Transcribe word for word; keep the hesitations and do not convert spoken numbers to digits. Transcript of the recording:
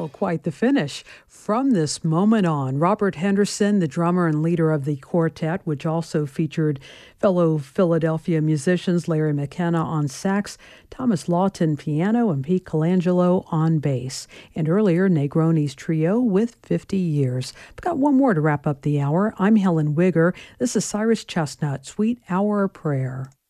Well, quite the finish. From this moment on, Robert Henderson, the drummer and leader of the quartet, which also featured fellow Philadelphia musicians Larry McKenna on sax, Thomas Lawton piano, and Pete Colangelo on bass. And earlier, Negronis Trio with fifty years. I've got one more to wrap up the hour. I'm Helen Wigger. This is Cyrus Chestnut, Sweet Hour of Prayer.